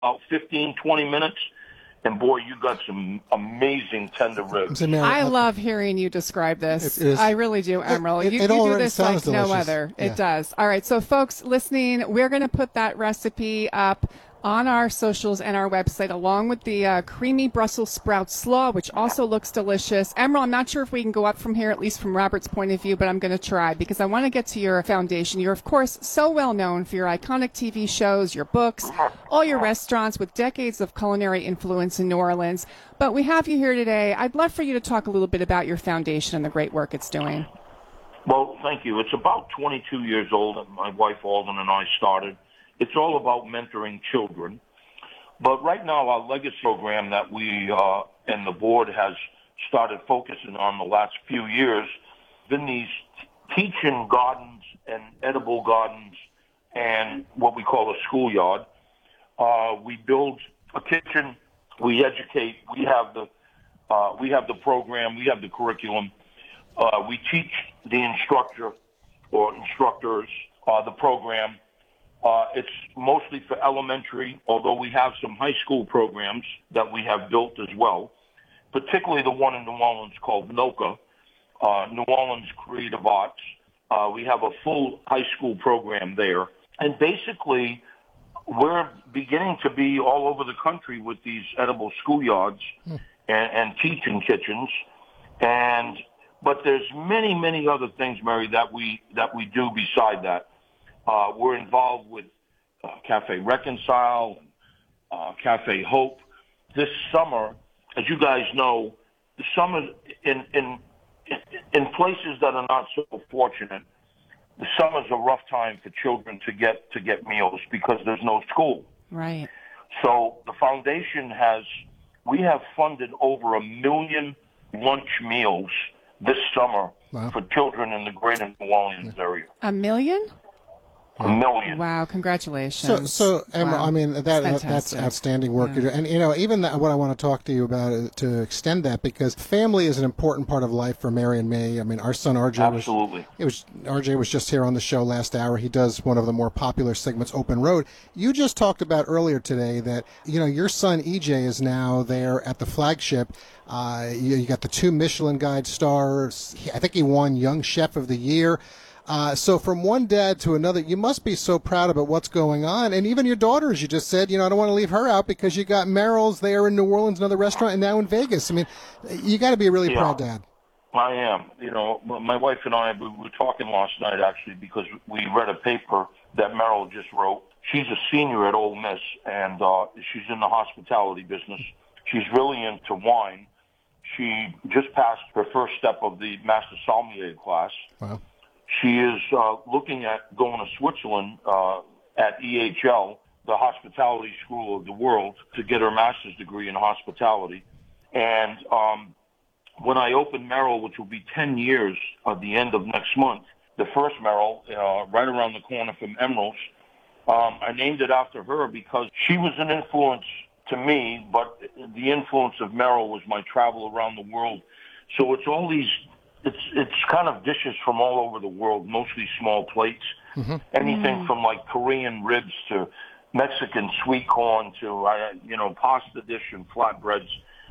about 15, 20 minutes. And, boy, you got some amazing tender ribs. I love hearing you describe this. I really do, Emerald. You do this like no other. Yeah. It does. All right, so folks listening, we're going to put that recipe up on our socials and our website, along with the creamy Brussels sprout slaw, which also looks delicious. Emerald, I'm not sure if we can go up from here, at least from Robert's point of view, but I'm going to try because I want to get to your foundation. You're, of course, so well known for your iconic TV shows, your books, all your restaurants with decades of culinary influence in New Orleans. But we have you here today. I'd love for you to talk a little bit about your foundation and the great work it's doing. Well, thank you. It's about 22 years old, and my wife Alden and I started. It's all about mentoring children. But right now, our legacy program that we and the board has started focusing on the last few years been these teaching gardens and edible gardens and what we call a schoolyard. We build a kitchen. We educate. We have the program. We have the curriculum. We teach the instructor or instructors the program. It's mostly for elementary, although we have some high school programs that we have built as well, particularly the one in New Orleans called NOCA, New Orleans Creative Arts. We have a full high school program there. And basically, we're beginning to be all over the country with these edible schoolyards and teaching kitchens. But there's many, many other things, Mary, that we do beside that. We're involved with Cafe Reconcile, Cafe Hope. This summer, as you guys know, the summer in places that are not so fortunate, the summer's a rough time for children to get meals because there's no school. Right. So the foundation we have funded over 1 million lunch meals this summer for children in the greater New Orleans area. 1 million? 1 million. Wow, congratulations. So Emerald, wow. I mean, that's outstanding work you're doing. And, even what I want to talk to you about is to extend that, because family is an important part of life for Mary and me. I mean, our son RJ RJ was just here on the show last hour. He does one of the more popular segments, Open Road. You just talked about earlier today that, your son EJ is now there at the flagship. You got the 2 Michelin Guide stars. I think he won Young Chef of the Year. So from one dad to another, you must be so proud about what's going on. And even your daughter, as you just said, I don't want to leave her out because you got Merrill's there in New Orleans, another restaurant, and now in Vegas. I mean, you got to be a really proud dad. I am. My wife and I, we were talking last night, actually, because we read a paper that Merrill just wrote. She's a senior at Ole Miss, and she's in the hospitality business. She's really into wine. She just passed her first step of the Master Sommelier class. Wow. She is looking at going to Switzerland at EHL, the hospitality school of the world, to get her master's degree in hospitality. And when I open Merrill, which will be 10 years at the end of next month, the first Merrill, right around the corner from Emerald's, I named it after her because she was an influence to me, but the influence of Merrill was my travel around the world. So it's all these... It's kind of dishes from all over the world, mostly small plates. Mm-hmm. Anything from like Korean ribs to Mexican sweet corn to pasta dish and flatbreads.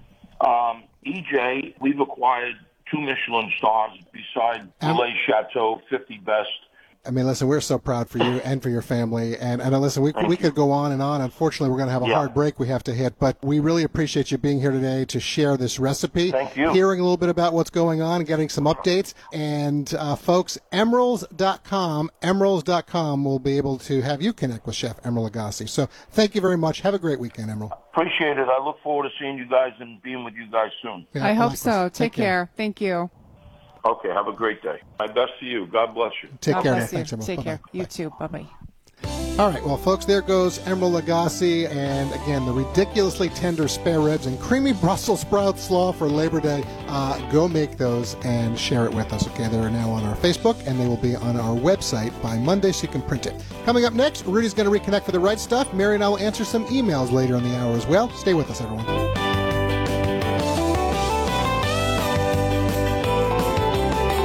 EJ, we've acquired 2 Michelin stars beside Relais Chateau, 50 Best. I mean, listen, we're so proud for you and for your family. And listen, we could go on and on. Unfortunately, we're going to have a hard break we have to hit. But we really appreciate you being here today to share this recipe. Thank you. Hearing a little bit about what's going on, getting some updates. And, folks, Emeralds.com will be able to have you connect with Chef Emerald Lagasse. So thank you very much. Have a great weekend, Emerald. Appreciate it. I look forward to seeing you guys and being with you guys soon. Yeah, I hope so. Take care. Thank you. Okay, have a great day. My best to you. God bless you. Take care. Bless you. Thanks, Emerald. Take Bye-bye. care. You too. Bye-bye. All right, well, folks, there goes Emerald Lagasse, and again, the ridiculously tender spare ribs and creamy Brussels sprout slaw for Labor Day. Go make those and share it with us, okay? They're now on our Facebook, and they will be on our website by Monday, so you can print it. Coming up next, Rudy's going to reconnect for the right stuff. Mary and I will answer some emails later in the hour as well. Stay with us, everyone.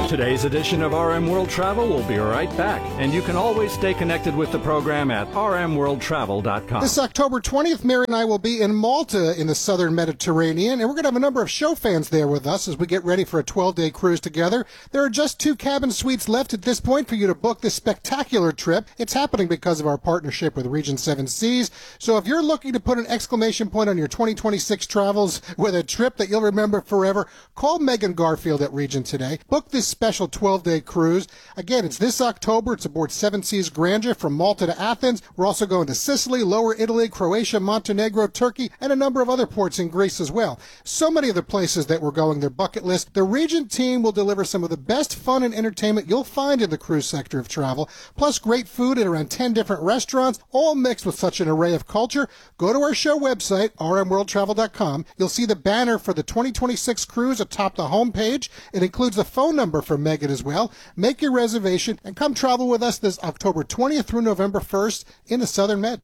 Today's edition of RM World Travel will be right back, and you can always stay connected with the program at rmworldtravel.com. This October 20th, Mary and I will be in Malta in the southern Mediterranean, and we're going to have a number of show fans there with us as we get ready for a 12-day cruise together. There are just 2 cabin suites left at this point for you to book this spectacular trip. It's happening because of our partnership with Regent 7 Seas. So if you're looking to put an exclamation point on your 2026 travels with a trip that you'll remember forever, call Megan Garfield at Regent today. Book this special 12-day cruise. Again, it's this October. It's aboard 7 Seas Grandeur from Malta to Athens. We're also going to Sicily, Lower Italy, Croatia, Montenegro, Turkey, and a number of other ports in Greece as well. So many of the places that we're going, their bucket list. The Regent team will deliver some of the best fun and entertainment you'll find in the cruise sector of travel, plus great food at around 10 different restaurants, all mixed with such an array of culture. Go to our show website, rmworldtravel.com. You'll see the banner for the 2026 cruise atop the homepage. It includes a phone number for Megan as well. Make your reservation and come travel with us this October 20th through November 1st in the Southern Med.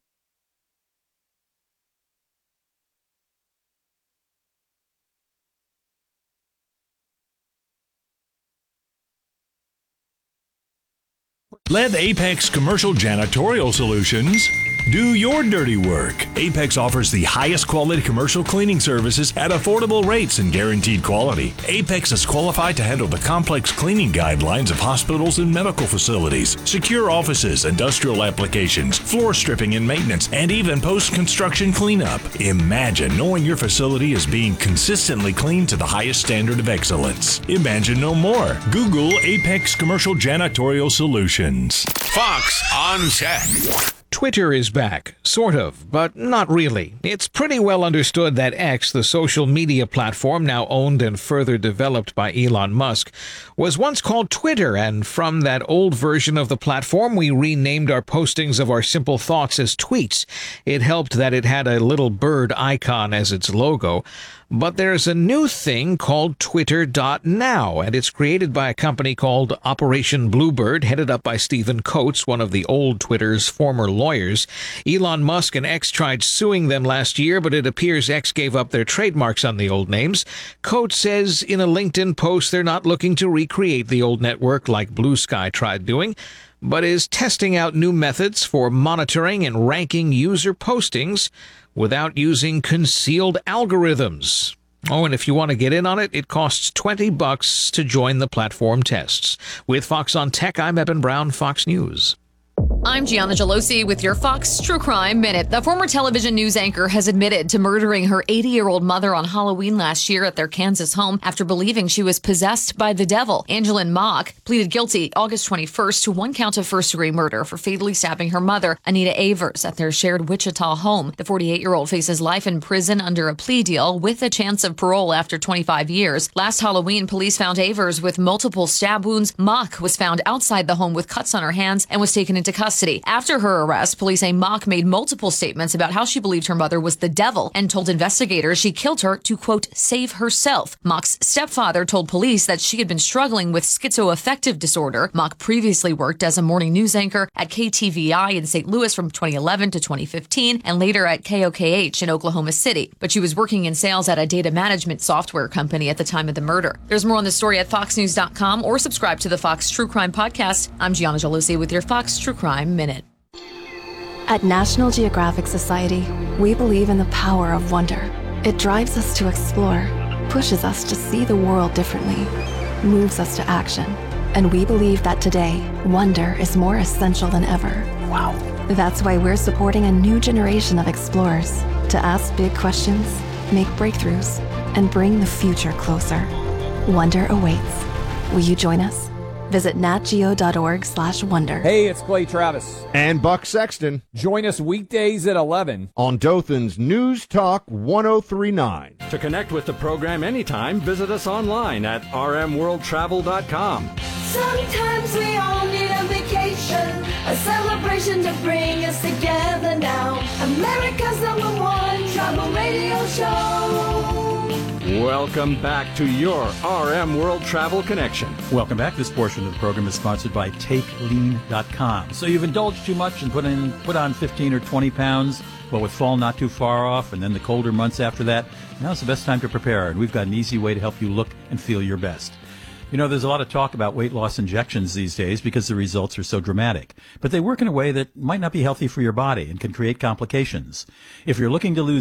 Let Apex Commercial Janitorial Solutions do your dirty work. Apex offers the highest quality commercial cleaning services at affordable rates and guaranteed quality. Apex is qualified to handle the complex cleaning guidelines of hospitals and medical facilities, secure offices, industrial applications, floor stripping and maintenance, and even post-construction cleanup. Imagine knowing your facility is being consistently cleaned to the highest standard of excellence. Imagine no more. Google Apex Commercial Janitorial Solutions. Fox on Tech. Twitter is back, sort of, but not really. It's pretty well understood that X, the social media platform now owned and further developed by Elon Musk, was once called Twitter, and from that old version of the platform, we renamed our postings of our simple thoughts as tweets. It helped that it had a little bird icon as its logo. But there's a new thing called Twitter.now, and it's created by a company called Operation Bluebird, headed up by Stephen Coates, one of the old Twitter's former lawyers. Elon Musk and X tried suing them last year, but it appears X gave up their trademarks on the old names. Coates says in a LinkedIn post they're not looking to recreate the old network like Blue Sky tried doing, but is testing out new methods for monitoring and ranking user postings without using concealed algorithms. Oh, and if you want to get in on it, it costs $20 to join the platform tests. With Fox on Tech, I'm Eben Brown, Fox News. I'm Gianna Gelosi with your Fox True Crime Minute. The former television news anchor has admitted to murdering her 80-year-old mother on Halloween last year at their Kansas home after believing she was possessed by the devil. Angelin Mock pleaded guilty August 21st to 1 count of first-degree murder for fatally stabbing her mother, Anita Avers, at their shared Wichita home. The 48-year-old faces life in prison under a plea deal with a chance of parole after 25 years. Last Halloween, police found Avers with multiple stab wounds. Mock was found outside the home with cuts on her hands and was taken into custody. After her arrest, police say Mock made multiple statements about how she believed her mother was the devil and told investigators she killed her to, quote, save herself. Mock's stepfather told police that she had been struggling with schizoaffective disorder. Mock previously worked as a morning news anchor at KTVI in St. Louis from 2011 to 2015 and later at KOKH in Oklahoma City. But she was working in sales at a data management software company at the time of the murder. There's more on the story at foxnews.com or subscribe to the Fox True Crime Podcast. I'm Gianna Gelosi with your Fox True Crime Minute. At National Geographic Society, we believe in the power of wonder. It drives us to explore, pushes us to see the world differently, moves us to action. And we believe that today, wonder is more essential than ever. Wow. That's why we're supporting a new generation of explorers to ask big questions, make breakthroughs, and bring the future closer. Wonder awaits. Will you join us? Visit natgeo.org/wonder. Hey, it's Clay Travis. And Buck Sexton. Join us weekdays at 11 on Dothan's News Talk 1039. To connect with the program anytime, visit us online at rmworldtravel.com. Sometimes we all need a vacation, a celebration to bring us together now. America's #1 travel radio show. Welcome back to your RM World Travel Connection. Welcome back. This portion of the program is sponsored by TakeLean.com. So you've indulged too much and put on 15 or 20 pounds. Well, with fall not too far off and then the colder months after that, now's the best time to prepare. And we've got an easy way to help you look and feel your best. You know, there's a lot of talk about weight loss injections these days because the results are so dramatic. But they work in a way that might not be healthy for your body and can create complications. If you're looking to lose